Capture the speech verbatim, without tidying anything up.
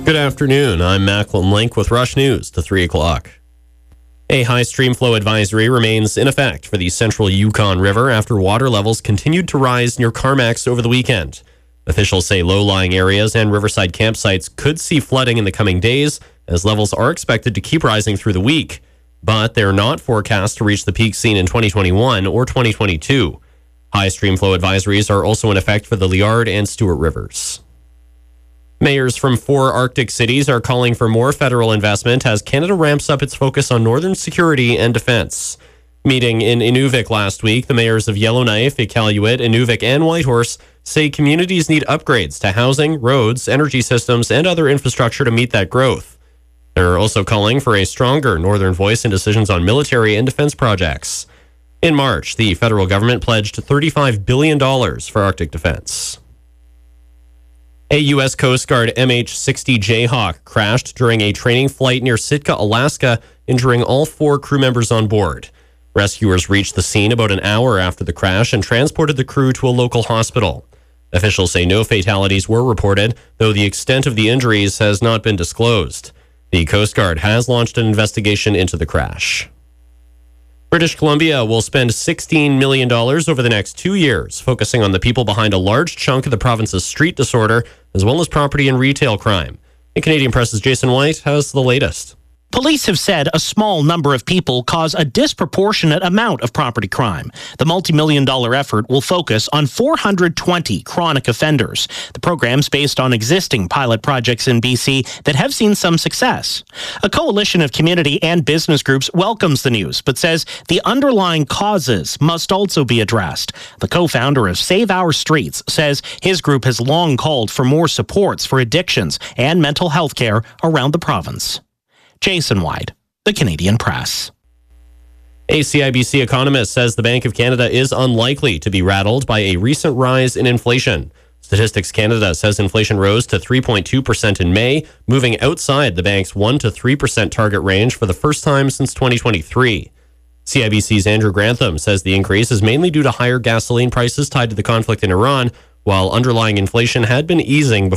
Good afternoon. I'm Macklin Link with Rush News to three o'clock. A high stream flow advisory remains in effect for the central Yukon River after water levels continued to rise near Carmacks over the weekend. Officials say low-lying areas and riverside campsites could see flooding in the coming days, as levels are expected to keep rising through the week. But they're not forecast to reach the peak seen in twenty twenty-one or twenty twenty-two. High stream flow advisories are also in effect for the Liard and Stewart rivers. Mayors from four Arctic cities are calling for more federal investment as Canada ramps up its focus on northern security and defense. Meeting in Inuvik last week, the mayors of Yellowknife, Iqaluit, Inuvik, and Whitehorse say communities need upgrades to housing, roads, energy systems, and other infrastructure to meet that growth. They're also calling for a stronger northern voice in decisions on military and defense projects. In March, the federal government pledged thirty-five billion dollars for Arctic defense. A U S Coast Guard M H sixty Jayhawk crashed during a training flight near Sitka, Alaska, injuring all four crew members on board. Rescuers reached the scene about an hour after the crash and transported the crew to a local hospital. Officials say no fatalities were reported, though the extent of the injuries has not been disclosed. The Coast Guard has launched an investigation into the crash. British Columbia will spend sixteen million dollars over the next two years, focusing on the people behind a large chunk of the province's street disorder, as well as property and retail crime. The Canadian Press's Jason White has the latest. Police have said a small number of people cause a disproportionate amount of property crime. The multi-million dollar effort will focus on four hundred twenty chronic offenders. The program's based on existing pilot projects in B C that have seen some success. A coalition of community and business groups welcomes the news, but says the underlying causes must also be addressed. The co-founder of Save Our Streets says his group has long called for more supports for addictions and mental health care around the province. Jason White, the Canadian Press. A C I B C economist says the Bank of Canada is unlikely to be rattled by a recent rise in inflation. Statistics Canada says inflation rose to three point two percent in May, moving outside the bank's one to three percent target range for the first time since twenty twenty-three. C I B C's Andrew Grantham says the increase is mainly due to higher gasoline prices tied to the conflict in Iran, while underlying inflation had been easing before